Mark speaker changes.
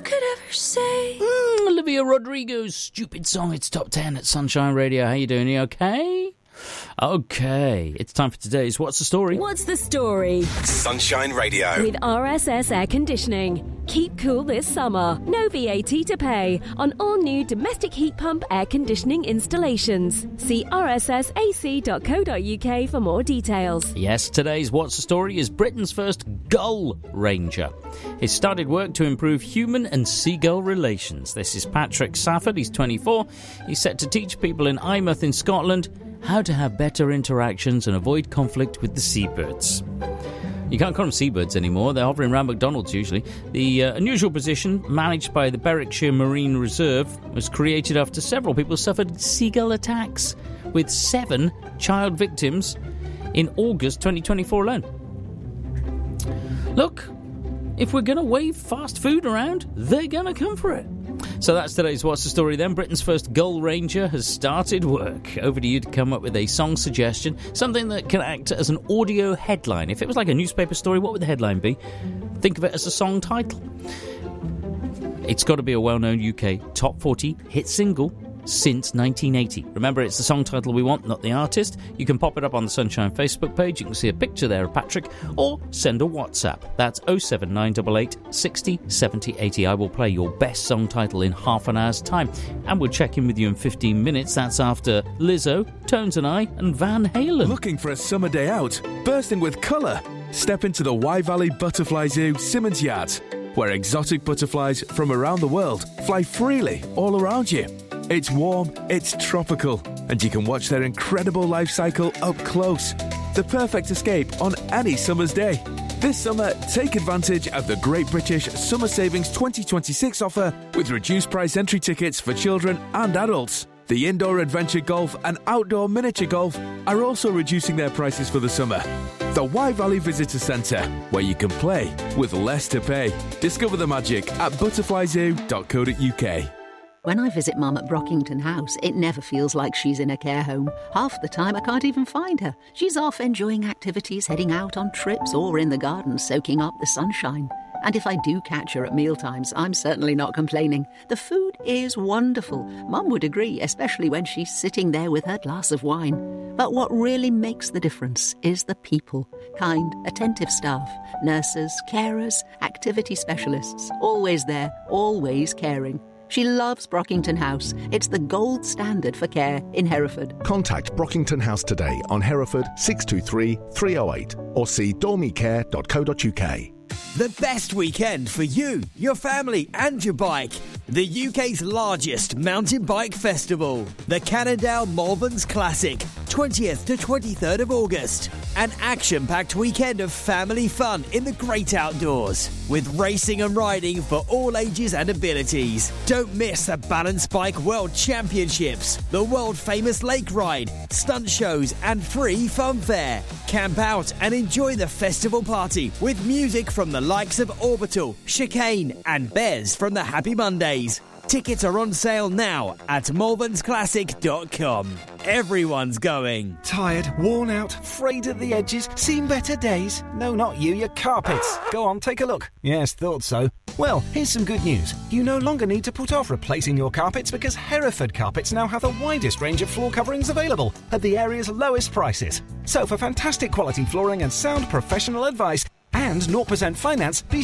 Speaker 1: could ever say.
Speaker 2: Olivia Rodrigo's stupid song. It's top 10 at Sunshine Radio. How you doing? You okay? Okay, it's time for today's What's the Story?
Speaker 3: What's the Story?
Speaker 4: Sunshine Radio.
Speaker 3: With RSS Air Conditioning. Keep cool this summer. No VAT to pay on all new domestic heat pump air conditioning installations. See rssac.co.uk for more details.
Speaker 2: Yes, today's What's the Story is Britain's first gull ranger. He started work to improve human and seagull relations. This is Patrick Safford. He's 24. He's set to teach people in Eyemouth in Scotland how to have better interactions and avoid conflict with the seabirds. You can't call them seabirds anymore. They're hovering around McDonald's usually. The unusual position, managed by the Berwickshire Marine Reserve, was created after several people suffered seagull attacks, with 7 child victims in August 2024 alone. Look, if we're going to wave fast food around, they're going to come for it. So that's today's What's the Story then. Britain's first gull ranger has started work. Over to you to come up with a song suggestion, something that can act as an audio headline. If it was like a newspaper story, what would the headline be? Think of it as a song title. It's got to be a well-known UK top 40 hit single since 1980. Remember, it's the song title we want, not the artist. You can pop it up on the Sunshine Facebook page. You can see a picture there of Patrick, or send a WhatsApp. That's 07988 60 70 80. I will play your best song title in half an hour's time, and we'll check in with you in 15 minutes. That's after Lizzo, Tones and I, and Van Halen.
Speaker 5: Looking for a summer day out, bursting with colour? Step into the Wye Valley Butterfly Zoo, Simmons Yards, where exotic butterflies from around the world fly freely all around you. It's warm, it's tropical, and you can watch their incredible life cycle up close. The perfect escape on any summer's day. This summer, take advantage of the Great British Summer Savings 2026 offer with reduced price entry tickets for children and adults. The indoor adventure golf and outdoor miniature golf are also reducing their prices for the summer. The Wye Valley Visitor Centre, where you can play with less to pay. Discover the magic at butterflyzoo.co.uk.
Speaker 6: When I visit Mum at Brockington House, it never feels like she's in a care home. Half the time I can't even find her. She's off enjoying activities, heading out on trips, or in the garden soaking up the sunshine. And if I do catch her at mealtimes, I'm certainly not complaining. The food is wonderful. Mum would agree, especially when she's sitting there with her glass of wine. But what really makes the difference is the people. Kind, attentive staff, nurses, carers, activity specialists. Always there, always caring. She loves Brockington House. It's the gold standard for care in Hereford.
Speaker 7: Contact Brockington House today on Hereford 623 308 or see dormicare.co.uk.
Speaker 8: The best weekend for you, your family and your bike. The UK's largest mountain bike festival. The Cannondale Malverns Classic, 20th to 23rd of August. An action-packed weekend of family fun in the great outdoors. With racing and riding for all ages and abilities. Don't miss the Balance Bike World Championships, the world-famous lake ride, stunt shows and free fun fair. Camp out and enjoy the festival party with music from the likes of Orbital, Chicane and Bez from the Happy Mondays. Tickets are on sale now at malvernsclassic.com. Everyone's going.
Speaker 9: Tired, worn out, frayed at the edges, seen better days? No, not you, your carpets. Go on, take a look. Yes, thought so. Well, here's some good news. You no longer need to put off replacing your carpets because Hereford Carpets now have the widest range of floor coverings available at the area's lowest prices. So for fantastic quality flooring and sound professional advice and 0% finance, be